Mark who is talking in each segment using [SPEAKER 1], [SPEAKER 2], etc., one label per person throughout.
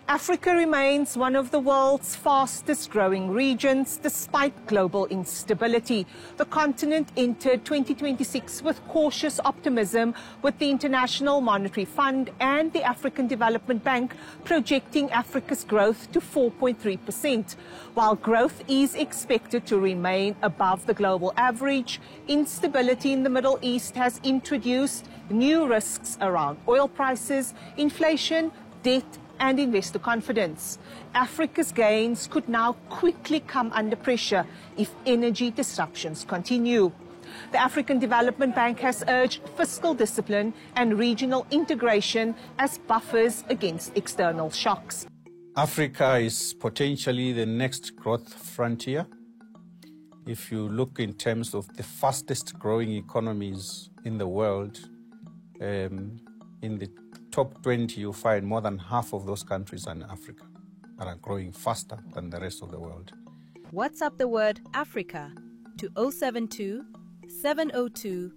[SPEAKER 1] Africa remains one of the world's fastest growing regions despite global instability. The continent entered 2026 with cautious optimism, with the International Monetary Fund and the African Development Bank projecting Africa's growth to 4.3%. While growth is expected to remain above the global average, instability in the Middle East has introduced new risks around oil prices, inflation, debt, and investor confidence. Africa's gains could now quickly come under pressure if energy disruptions continue. The African Development Bank has urged fiscal discipline and regional integration as buffers against external shocks.
[SPEAKER 2] Africa is potentially the next growth frontier. If you look in terms of the fastest growing economies in the world, in the top 20, you'll find more than half of those countries are in Africa and are growing faster than the rest of the world.
[SPEAKER 3] WhatsApp the word Africa to 072 702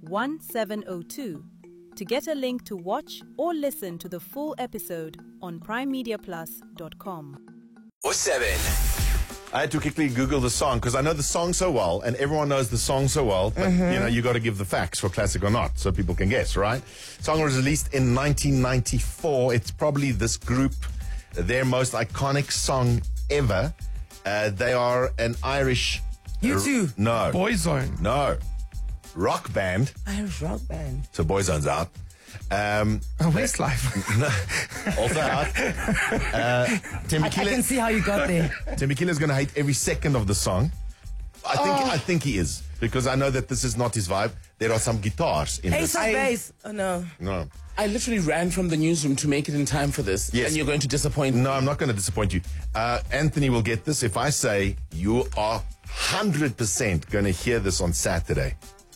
[SPEAKER 3] 1702 to get a link to watch or listen to the full episode on primemediaplus.com.
[SPEAKER 4] 07.
[SPEAKER 5] I had to quickly Google the song because I know the song so well and everyone knows the song so well, but you got to give the facts for classic or not so people can guess, right? Song was released in 1994. It's probably this group, their most iconic song ever. They are an Irish...
[SPEAKER 6] U2?
[SPEAKER 5] No.
[SPEAKER 6] Boyzone?
[SPEAKER 5] No. Rock band.
[SPEAKER 6] Irish rock band.
[SPEAKER 5] So Boyzone's out.
[SPEAKER 6] Westlife.
[SPEAKER 5] Also out.
[SPEAKER 6] I can see how you got there.
[SPEAKER 5] Temikile is going to hate every second of the song. I think he is, because I know that this is not his vibe. There are some guitars in
[SPEAKER 6] Ace
[SPEAKER 5] this.
[SPEAKER 6] of Base. Oh, no.
[SPEAKER 5] No.
[SPEAKER 7] I literally ran from the newsroom to make it in time for this.
[SPEAKER 5] Yes.
[SPEAKER 7] And you're going to disappoint me.
[SPEAKER 5] No, I'm not going to disappoint you. Anthony will get this if I say you are 100% going to hear this on Saturday.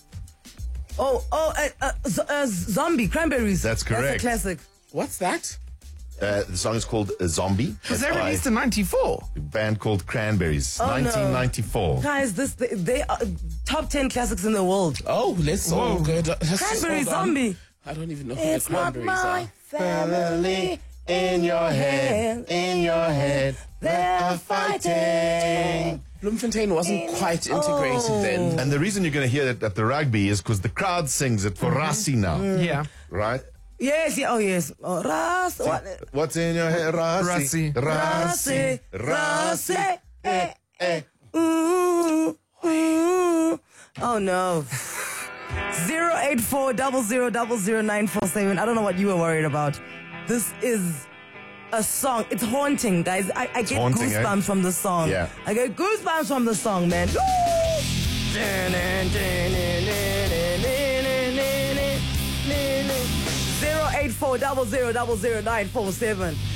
[SPEAKER 6] Zombie, Cranberries.
[SPEAKER 5] That's correct.
[SPEAKER 6] That's a classic.
[SPEAKER 7] What's that?
[SPEAKER 5] The song is called Zombie.
[SPEAKER 6] Was that released in 94?
[SPEAKER 5] A band called Cranberries.
[SPEAKER 6] Oh,
[SPEAKER 5] 1994.
[SPEAKER 6] No. Guys, they are top 10 classics in the world.
[SPEAKER 7] Oh, let's all go.
[SPEAKER 6] Cranberry Zombie.
[SPEAKER 7] I don't even know who
[SPEAKER 6] It's
[SPEAKER 7] the
[SPEAKER 6] not
[SPEAKER 7] Cranberries
[SPEAKER 6] my
[SPEAKER 7] are.
[SPEAKER 6] family in your head, they're fighting.
[SPEAKER 7] Bloemfontein wasn't quite integrated then.
[SPEAKER 5] And the reason you're going to hear it at the rugby is because the crowd sings it for Rassi now.
[SPEAKER 6] Yeah.
[SPEAKER 5] Right?
[SPEAKER 6] Yes, yeah, oh yes. Oh, Ras, what?
[SPEAKER 5] What's in your head, Rassi? Rassi.
[SPEAKER 6] Ooh. Oh no. 084-0000-947. I don't know what you were worried about. This is a song. It's haunting, guys. I get
[SPEAKER 5] haunting,
[SPEAKER 6] goosebumps from the song.
[SPEAKER 5] Yeah.
[SPEAKER 6] I get goosebumps from the song, man. 084-0000-947.